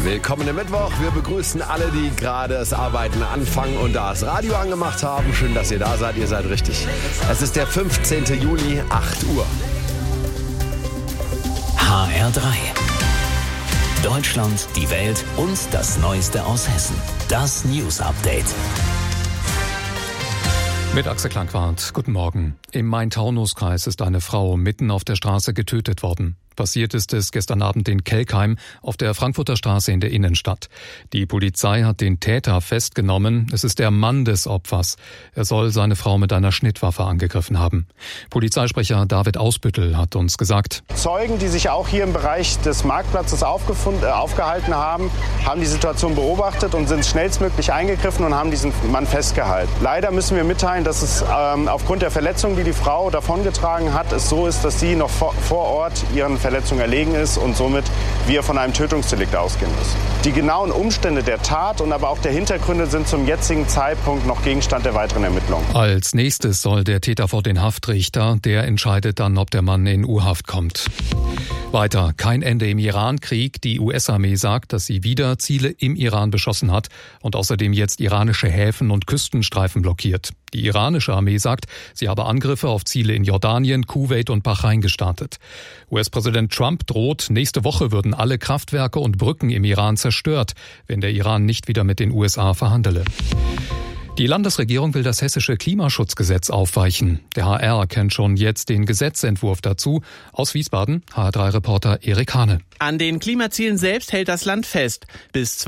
Willkommen im Mittwoch. Wir begrüßen alle, die gerade das Arbeiten anfangen und das Radio angemacht haben. Schön, dass ihr da seid. Ihr seid richtig. Es ist der 15. Juli, 8 Uhr. HR3. Deutschland, die Welt und das Neueste aus Hessen. Das News Update. Mit Axel Klangwart. Guten Morgen. Im Main-Taunus-Kreis ist eine Frau mitten auf der Straße getötet worden. Passiert ist es gestern Abend in Kelkheim auf der Frankfurter Straße in der Innenstadt. Die Polizei hat den Täter festgenommen. Es ist der Mann des Opfers. Er soll seine Frau mit einer Schnittwaffe angegriffen haben. Polizeisprecher David Ausbüttel hat uns gesagt: Zeugen, die sich auch hier im Bereich des Marktplatzes aufgehalten haben, haben die Situation beobachtet und sind schnellstmöglich eingegriffen und haben diesen Mann festgehalten. Leider müssen wir mitteilen, dass es aufgrund der Verletzungen, die die Frau davongetragen hat, es so ist, dass sie noch vor Ort ihren Verletzung erlegen ist und somit wir von einem Tötungsdelikt ausgehen müssen. Die genauen Umstände der Tat und aber auch der Hintergründe sind zum jetzigen Zeitpunkt noch Gegenstand der weiteren Ermittlungen. Als nächstes soll der Täter vor den Haftrichter. Der entscheidet dann, ob der Mann in U-Haft kommt. Weiter, kein Ende im Iran-Krieg. Die US-Armee sagt, dass sie wieder Ziele im Iran beschossen hat und außerdem jetzt iranische Häfen und Küstenstreifen blockiert. Die iranische Armee sagt, sie habe Angriffe auf Ziele in Jordanien, Kuwait und Bahrain gestartet. US-Präsident Trump droht, nächste Woche würden alle Kraftwerke und Brücken im Iran zerstört, wenn der Iran nicht wieder mit den USA verhandele. Die Landesregierung will das hessische Klimaschutzgesetz aufweichen. Der HR kennt schon jetzt den Gesetzentwurf dazu. Aus Wiesbaden, HR3-Reporter Erik Hane. An den Klimazielen selbst hält das Land fest. Bis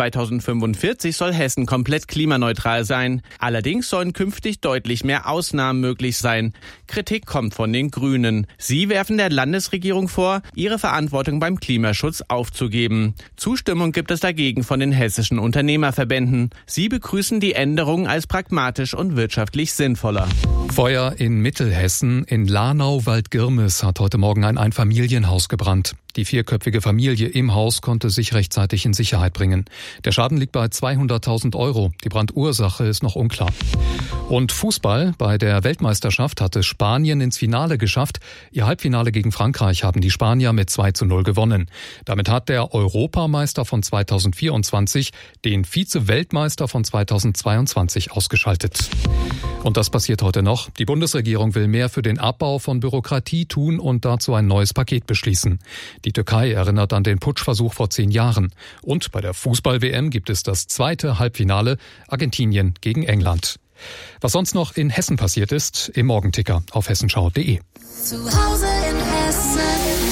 2045 soll Hessen komplett klimaneutral sein. Allerdings sollen künftig deutlich mehr Ausnahmen möglich sein. Kritik kommt von den Grünen. Sie werfen der Landesregierung vor, ihre Verantwortung beim Klimaschutz aufzugeben. Zustimmung gibt es dagegen von den hessischen Unternehmerverbänden. Sie begrüßen die Änderung als pragmatisch und wirtschaftlich sinnvoller. Feuer in Mittelhessen. In Lahnau-Waldgirmes hat heute Morgen ein Einfamilienhaus gebrannt. Die vierköpfige Familie im Haus konnte sich rechtzeitig in Sicherheit bringen. Der Schaden liegt bei 200.000 €. Die Brandursache ist noch unklar. Und Fußball. Bei der Weltmeisterschaft hatte Spanien ins Finale geschafft. Ihr Halbfinale gegen Frankreich haben die Spanier mit 2:0 gewonnen. Damit hat der Europameister von 2024 den Vize-Weltmeister von 2022 ausgeschaltet. Und das passiert heute noch. Die Bundesregierung will mehr für den Abbau von Bürokratie tun und dazu ein neues Paket beschließen. Die Türkei erinnert an den Putschversuch vor 10 Jahren. Und bei der Fußball-WM gibt es das zweite Halbfinale, Argentinien gegen England. Was sonst noch in Hessen passiert ist, im Morgenticker auf hessenschau.de. Zu Hause in Hessen.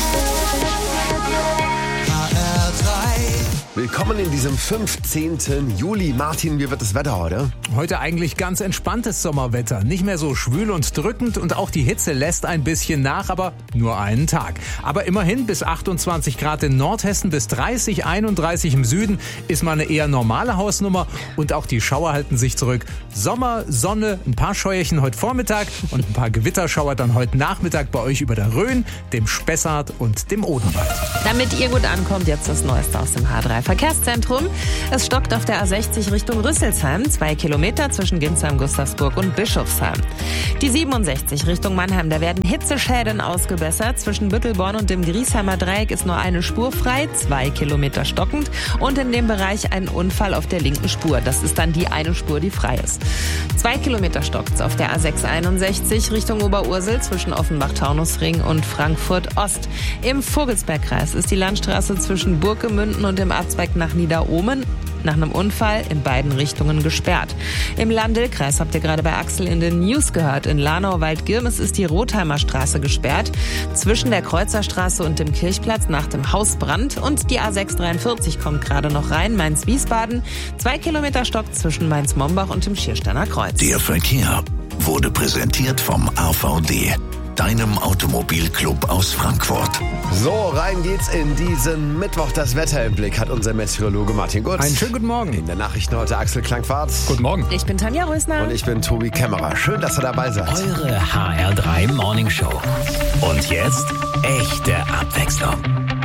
Willkommen in diesem 15. Juli. Martin, wie wird das Wetter heute? Heute eigentlich ganz entspanntes Sommerwetter. Nicht mehr so schwül und drückend und auch die Hitze lässt ein bisschen nach, aber nur einen Tag. Aber immerhin bis 28 Grad in Nordhessen, bis 30, 31 im Süden ist mal eine eher normale Hausnummer und auch die Schauer halten sich zurück. Sommer, Sonne, ein paar Scheuerchen heute Vormittag und ein paar Gewitterschauer dann heute Nachmittag bei euch über der Rhön, dem Spessart und dem Odenwald. Damit ihr gut ankommt, jetzt das Neueste aus dem H3 Verkehrszentrum. Es stockt auf der A60 Richtung Rüsselsheim, 2 Kilometer zwischen Ginsheim, Gustavsburg und Bischofsheim. Die 67 Richtung Mannheim, da werden Hitzeschäden ausgebessert. Zwischen Büttelborn und dem Griesheimer Dreieck ist nur eine Spur frei, 2 Kilometer stockend. Und in dem Bereich ein Unfall auf der linken Spur. Das ist dann die eine Spur, die frei ist. 2 Kilometer stockt's auf der A661 Richtung Oberursel zwischen Offenbach-Taunusring und Frankfurt-Ost. Im Vogelsbergkreis ist die Landstraße zwischen Burgemünden und dem Abzweig nach Niederohmen nach einem Unfall in beiden Richtungen gesperrt. Im Lahn-Dill-Kreis habt ihr gerade bei Axel in den News gehört. In Lahnau-Waldgirmes ist die Rotheimer Straße gesperrt. Zwischen der Kreuzerstraße und dem Kirchplatz nach dem Hausbrand. Und die A643 kommt gerade noch rein. Mainz-Wiesbaden. 2 Kilometer Stock zwischen Mainz-Mombach und dem Schiersteiner Kreuz. Der Verkehr wurde präsentiert vom AVD, deinem Automobilclub aus Frankfurt. So, rein geht's in diesen Mittwoch. Das Wetter im Blick hat unser Meteorologe Martin Gutz. Einen schönen guten Morgen. In der Nachrichten heute Axel Klangwart. Guten Morgen. Ich bin Tanja Rösner. Und ich bin Tobi Kämmerer. Schön, dass ihr dabei seid. Eure HR3 Morning Show. Und jetzt echte Abwechslung.